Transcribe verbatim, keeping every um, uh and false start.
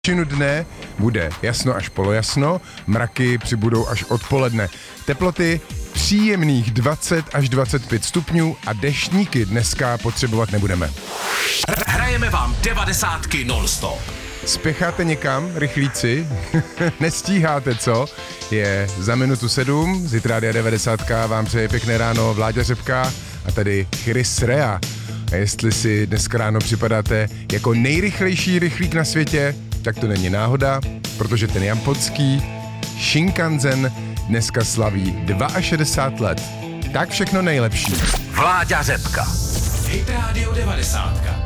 Většinu dne bude jasno až polojasno, mraky přibudou až odpoledne. Teploty příjemných dvacet až dvacet pět stupňů a deštníky dneska potřebovat nebudeme. Hrajeme vám devadesátky non-stop. Spěcháte někam, rychlíci? Nestíháte, co? Je za minutu sedm, z Rádia devadesát vám přeje pěkné ráno Vláďa Řepka a tady Chris Rea. A jestli si dneska ráno připadáte jako nejrychlejší rychlík na světě, tak to není náhoda, protože ten japonský Shinkansen dneska slaví šedesát dva let. Tak všechno nejlepší. Vláďa Řepka. Hit Radio devadesát.